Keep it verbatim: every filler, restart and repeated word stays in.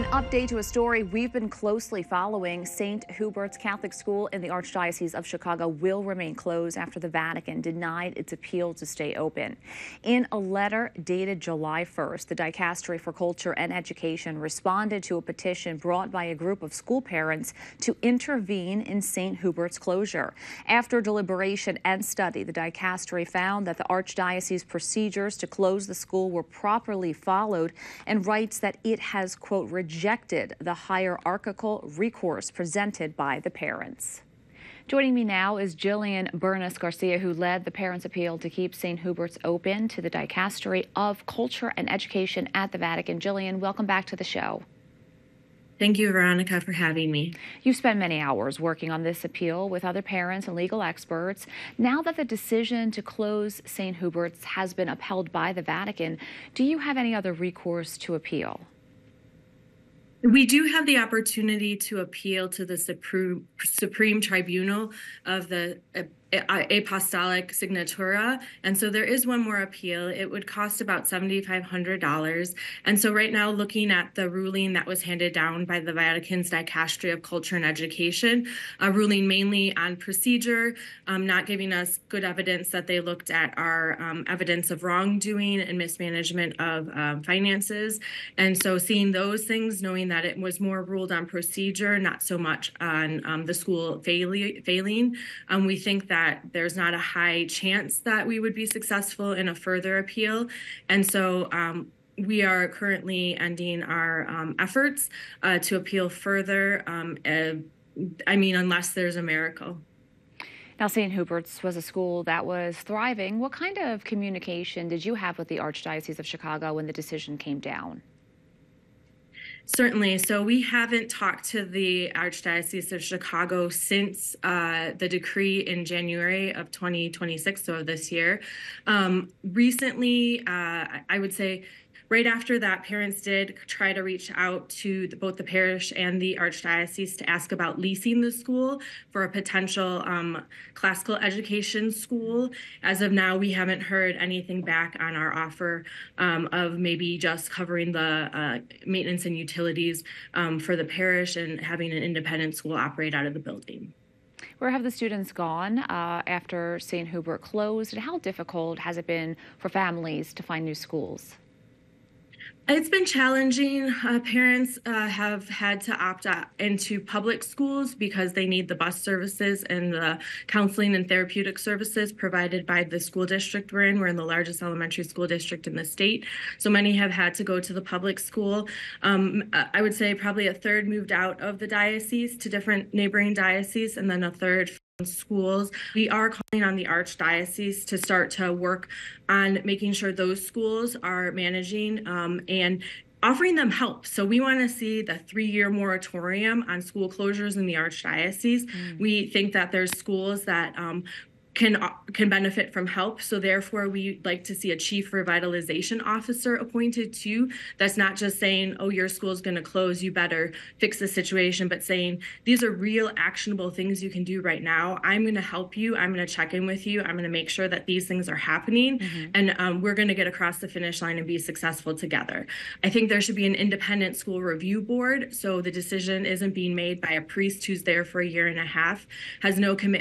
Update to a story we've been closely following. Saint Hubert's Catholic School in the Archdiocese of Chicago will remain closed after the Vatican denied its appeal to stay open. In a letter dated July first, the Dicastery for Culture and Education responded to a petition brought by a group of school parents to intervene in Saint Hubert's closure. After deliberation and study, the Dicastery found that the Archdiocese procedures to close the school were properly followed and writes that it has, quote, rejected the hierarchical recourse presented by the parents. Joining me now is Jillian Bernis Garcia, who led the parents' appeal to keep Saint Hubert's open to the Dicastery of Culture and Education at the Vatican. Jillian, welcome back to the show. Thank you, Veronica, for having me. You spent many hours working on this appeal with other parents and legal experts. Now that the decision to close Saint Hubert's has been upheld by the Vatican, do you have any other recourse to appeal? We do have the opportunity to appeal to the Supreme, Supreme Tribunal of the Apostolic Signatura, and so there is one more appeal. It would cost about seven thousand five hundred dollars, and so right now, looking at the ruling that was handed down by the Vatican's Dicastery of Culture and Education, a ruling mainly on procedure, um, not giving us good evidence that they looked at our um, evidence of wrongdoing and mismanagement of um, finances, and so seeing those things, knowing that it was more ruled on procedure, not so much on um, the school failing, failing um, we think that that there's not a high chance that we would be successful in a further appeal. And so um, we are currently ending our um, efforts uh, to appeal further. Um, uh, I mean, unless there's a miracle. Now, Saint Hubert's was a school that was thriving. What kind of communication did you have with the Archdiocese of Chicago when the decision came down? Certainly. So we haven't talked to the Archdiocese of Chicago since uh, the decree in January of twenty twenty-six, so this year. Um, recently, uh, I would say right after that, parents did try to reach out to the, both the parish and the Archdiocese to ask about leasing the school for a potential um, classical education school. As of now, we haven't heard anything back on our offer um, of maybe just covering the uh, maintenance and utilities um, for the parish and having an independent school operate out of the building. Where have the students gone uh, after Saint Hubert closed, and how difficult has it been for families to find new schools? It's been challenging. Uh, parents uh, have had to opt out into public schools because they need the bus services and the counseling and therapeutic services provided by the school district we're in. We're in the largest elementary school district in the state. So many have had to go to the public school. Um, I would say probably a third moved out of the diocese to different neighboring dioceses, and then a third schools. We are calling on the Archdiocese to start to work on making sure those schools are managing um, and offering them help. So we want to see the three-year moratorium on school closures in the Archdiocese. Mm. We think that there's schools that um, can can benefit from help. So therefore, we'd like to see a chief revitalization officer appointed too. That's not just saying, oh, your school's going to close, you better fix the situation, but saying these are real actionable things you can do right now. I'm going to help you. I'm going to check in with you. I'm going to make sure that these things are happening. Mm-hmm. And um, we're going to get across the finish line and be successful together. I think there should be an independent school review board. So the decision isn't being made by a priest who's there for a year and a half, has no commitment